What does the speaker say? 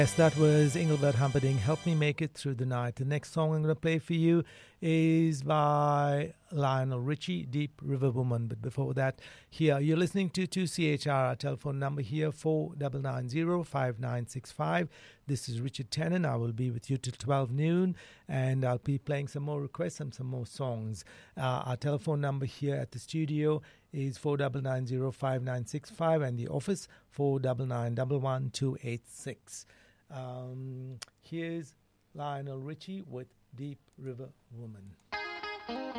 Yes, that was Engelbert Humperdinck, Help Me Make It Through the Night. The next song I'm going to play for you is by Lionel Richie, Deep River Woman. But before that, here, you're listening to 2CHR. Our telephone number here, 4990-5965. This is Richard Tennant. I will be with you till 12 noon, and I'll be playing some more requests and some more songs. Our telephone number here at the studio is 4990-5965, and the office, 499-11286. Here's Lionel Richie with Deep River Woman.